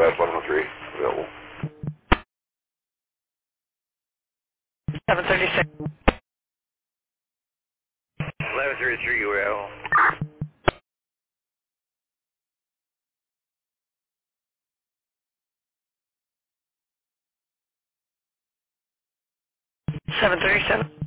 Dispatch 103 available. 736. 1133, you were out. 737.